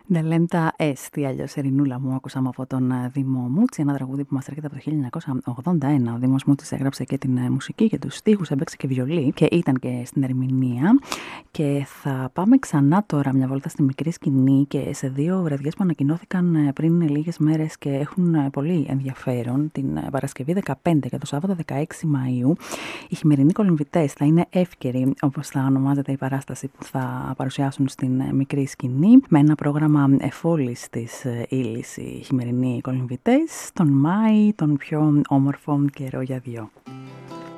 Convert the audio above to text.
Ντελέντα Έστι, αλλιώς Ερηνούλα μου, ακούσαμε από τον Δήμο Μούτσι, ένα τραγούδι που μας έρχεται από το 1981. Ο Δήμος Μούτσης έγραψε και την μουσική και τους στίχους, έπαιξε και βιολί και ήταν και στην ερμηνεία. Και θα πάμε ξανά τώρα μια βόλτα στη μικρή σκηνή και σε δύο βραδιές που ανακοινώθηκαν πριν λίγες μέρες και έχουν πολύ ενδιαφέρον. Την Παρασκευή 15 και το Σάββατο 16 Μαΐου, οι χειμερινοί κολυμβητές θα είναι εύκαιροι, όπως θα ονομάζεται η παράσταση που θα παρουσιάσουν στην μικρή σκηνή, με ένα πρόγραμμα εφόλης της ύλης οι χειμερινοί κολυμβητές τον Μάη, τον πιο όμορφο καιρό για δυο.